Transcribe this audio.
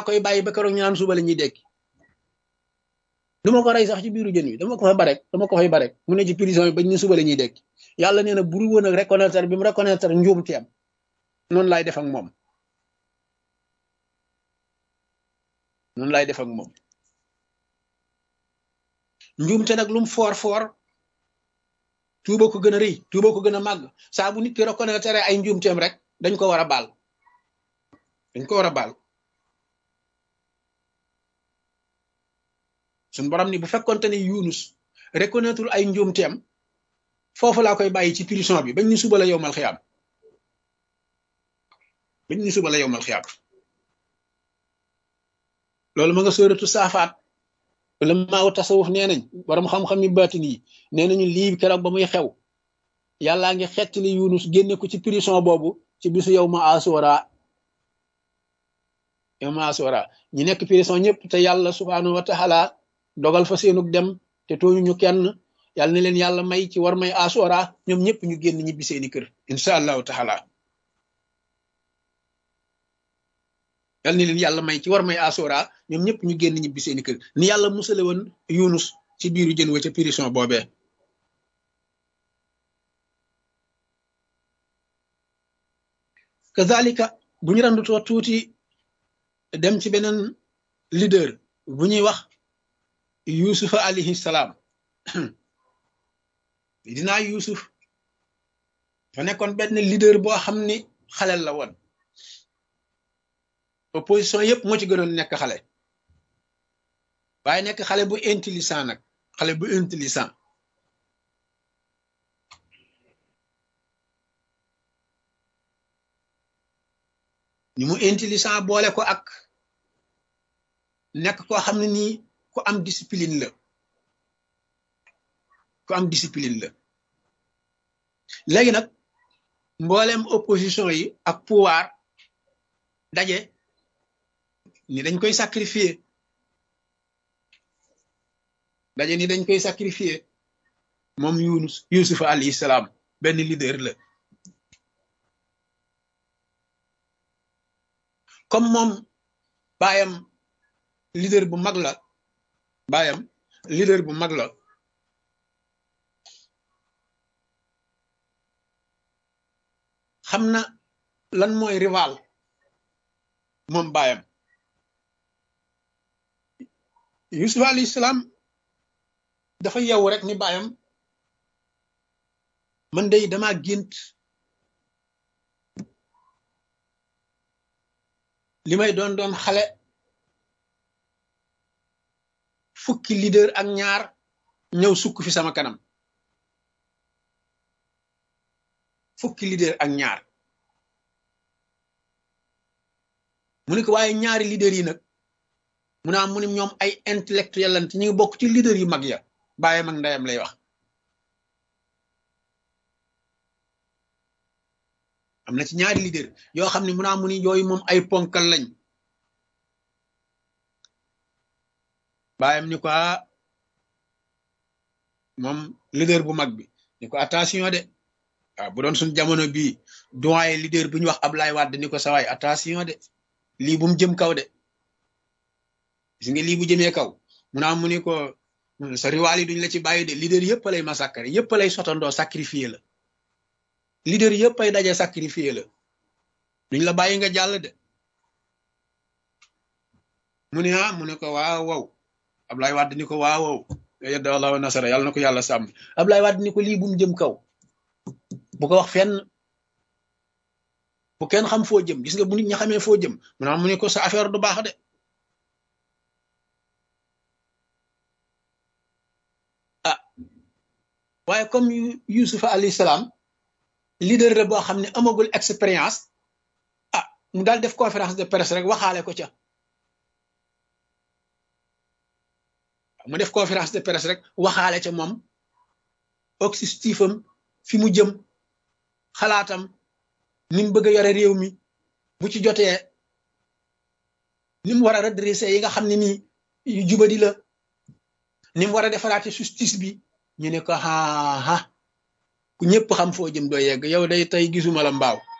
koy bàyyi ba keroog ñu naan suba la ñuy dekki du ma ko rey sax ci biiru jën wi dama ko fay barek mu ne ci prison bi bañ ne suba la ñuy dekki yàlla nee na buru woon ak reconnaître bi mu reconnaître njuumteem noonu laay def ak moom noonu laay def ak moom njuumte nag lu mu foor tuuba ko gën a rëy tuuba ko gën a màgg saa bu nit ki reconnaître ay njuumteem rek dañ ko war a baal suñ borom ni bu fekkonte ne Yunus reconnaître ay njuumteem foofu laa koy bàyyi ci prison bi bañ ni suba la yowmal xiyaam loolu ma nga sóoratu saafaat wala maaw tasawuf nee nañ borom xam-xam yi baatin yi nee nañu lii keroog ba muy xew yàllaa ngi xettali Yunus génne ko ci prison boobu ci bisu yow ma asura ñi nekk prison ñëpp te yàlla subhaanahu wa taala dogal fa seenug dem te tooñu ñu kenn yàlla ne leen yàlla may ci war may asura ñoom ñëpp ñu génn ñibbi seeni kër incha allahu taala yàlla ne leen yàlla may ci war may asura ñoom ñëpp ñu génn ñibbi seeni kër ni yàlla musale woon Yunus ci biiru jën wa ca prison boobee kazalika bu ñu randutoo tuuti dem ci beneen leader bu ñuy wax yusufa alayhi salaam dinaa yusuf dafa nekkoon benn leader boo xam ni xalel la woon opposition yëpp moo ci gënoon nekk xale waaye nekk xale bu intelligent nag xale bu intelligent ni mu intelligent boole ko ak nekk koo xam ne nii ku am discipline la léegi nag mboolem opposition yi ak pouvoir daje ni dañ koy sacrifier moom Yusufa alayhi salaam benn leader la comme moom baayam leader bu mag la xam na lan mooy rival moom baayam Yusuf alayhi salaam dafa yeewu rek ni baayam man day dama gént li may doon xale fukki leader ak ñaar ñëw sukk fi sama kanam fukki leader ak ñaar mu ne ko waaye ñaari leader yi nag mu naa mu ne ñoom ay intellectuel lan te ñu ngi bokk ci leader yu mag ya baayam ak ndeyam lay wax am na ci ñaari leader yoo xam ne mu naa mu ni yooyu moom ay ponkal lañ baayam ni ko moom leader bu mag bi ni ko attention de waaw bu doon suñ jamono bii doyen leader bu ñu wax Ablaye Wade ni ko sawaay attention de lii bu mu jëm kaw de gis nga lii bu jëmee kaw mu naa mu ni ko sa riwaal yi duñ la ci bàyyi de leader yëpp lay massacrer yëpp lay sotandoo sacrifier la leader yëpp ay daje sacrifier la duñ la bàyyi nga jàll de mu ne mu ne ko waaw Ablaye Wade ni ko waaw yadda Allahu nasara yàlla na ko yàlla sàmm Ablaye Wade ni ko lii bu mu jëm kaw bu ko wax fenn bu kenn xam foo jëm gis nga bu nit ñi xamee foo jëm mu ne ko sa affaire du baax de waaye comme Yusufa alayhi salaam leader la boo xam ne amagul expérience mu daal def conférence de presse rek waxaale ko ca mu def conférence de presse rek waxaale ca moom objectifam fi mu jëm xalaatam ni mu bëgg a yore réew mi bu ci jotee ni mu war a redresser yi nga xam ne nii yu jubadi la ni mu war a defaraate justice bi ñu ne ko ku ñëpp xam foo jëm doo yegg yow day tey gisuma la mbaaw